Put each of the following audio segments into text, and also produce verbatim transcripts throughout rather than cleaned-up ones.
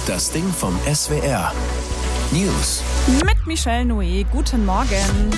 Das Ding vom S W R. News. Mit Michelle Noé. Guten Morgen.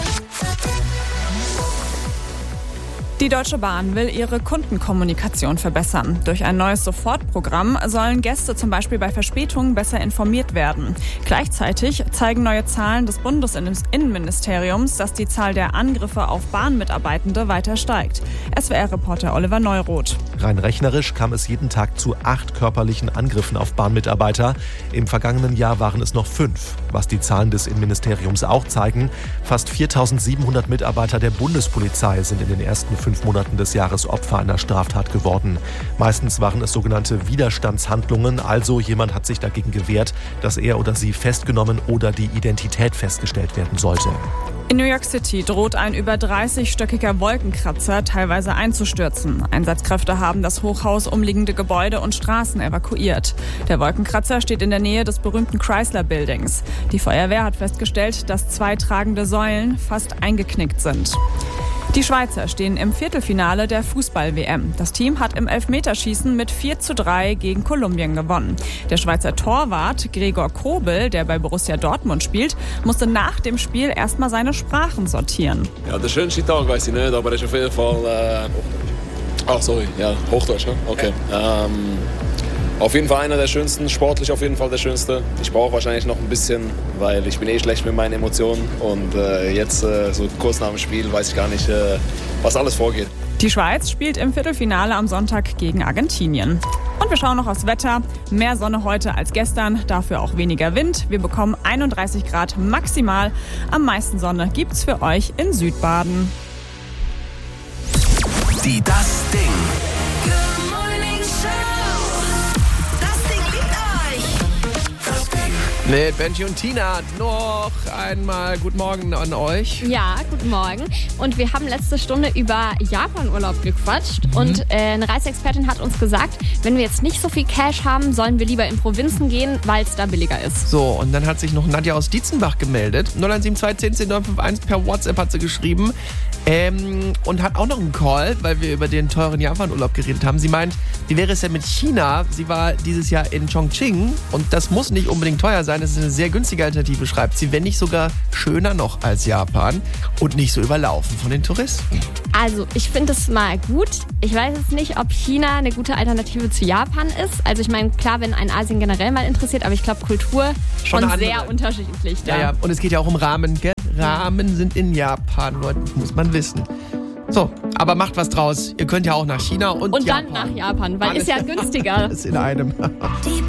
Die Deutsche Bahn will ihre Kundenkommunikation verbessern. Durch ein neues Sofortprogramm sollen Gäste zum Beispiel bei Verspätungen besser informiert werden. Gleichzeitig zeigen neue Zahlen des Bundesinnenministeriums, dass die Zahl der Angriffe auf Bahnmitarbeitende weiter steigt. S W R-Reporter Oliver Neuroth. Rein rechnerisch kam es jeden Tag zu acht körperlichen Angriffen auf Bahnmitarbeiter. Im vergangenen Jahr waren es noch fünf. Was die Zahlen des Innenministeriums auch zeigen, fast viertausendsiebenhundert Mitarbeiter der Bundespolizei sind in den ersten fünf Monaten des Jahres Opfer einer Straftat geworden. Meistens waren es sogenannte Widerstandshandlungen, also jemand hat sich dagegen gewehrt, dass er oder sie festgenommen oder die Identität festgestellt werden sollte. In New York City droht ein über dreißigstöckiger Wolkenkratzer teilweise einzustürzen. Einsatzkräfte haben das Hochhaus, umliegende Gebäude und Straßen evakuiert. Der Wolkenkratzer steht in der Nähe des berühmten Chrysler Buildings. Die Feuerwehr hat festgestellt, dass zwei tragende Säulen fast eingeknickt sind. Die Schweizer stehen im Viertelfinale der Fußball-W M. Das Team hat im Elfmeterschießen mit vier zu drei gegen Kolumbien gewonnen. Der Schweizer Torwart Gregor Kobel, der bei Borussia Dortmund spielt, musste nach dem Spiel erstmal seine Sprachen sortieren. Ja, der schönste Tag weiß ich nicht, aber das ist auf jeden Fall... Äh Ach, sorry, ja, Hochdeutsch, ne? Okay. Ähm, auf jeden Fall einer der schönsten, sportlich auf jeden Fall der schönste. Ich brauche wahrscheinlich noch ein bisschen, weil ich bin eh schlecht mit meinen Emotionen. Und äh, jetzt, äh, so kurz nach dem Spiel, weiß ich gar nicht, äh, was alles vorgeht. Die Schweiz spielt im Viertelfinale am Sonntag gegen Argentinien. Und wir schauen noch aufs Wetter. Mehr Sonne heute als gestern, dafür auch weniger Wind. Wir bekommen einunddreißig Grad maximal. Am meisten Sonne gibt's für euch in Südbaden. Die Das Ding. Mit Benji und Tina noch einmal guten Morgen an euch. Ja, guten Morgen. Und wir haben letzte Stunde über Japan-Urlaub gequatscht. Mhm. Und äh, eine Reiseexpertin hat uns gesagt, wenn wir jetzt nicht so viel Cash haben, sollen wir lieber in Provinzen gehen, weil es da billiger ist. So, und dann hat sich noch Nadja aus Dietzenbach gemeldet. null eins sieben zwei zehn zehn neun fünf eins per WhatsApp hat sie geschrieben. Ähm, und hat auch noch einen Call, weil wir über den teuren Japan-Urlaub geredet haben. Sie meint, wie wäre es denn mit China? Sie war dieses Jahr in Chongqing und das muss nicht unbedingt teuer sein. Das ist eine sehr günstige Alternative, schreibt sie, wenn nicht sogar schöner noch als Japan und nicht so überlaufen von den Touristen. Also, ich finde es mal gut. Ich weiß jetzt nicht, ob China eine gute Alternative zu Japan ist. Also, ich meine, klar, wenn ein Asien generell mal interessiert, aber ich glaube, Kultur schon, schon sehr unterschiedlich da. Ja, ja, und es geht ja auch um Ramen, gell? Ramen sind in Japan, Leute, muss man wissen. So, aber macht was draus. Ihr könnt ja auch nach China und, und Japan. Und dann nach Japan, weil Alles ist ja günstiger. Alles in einem. Die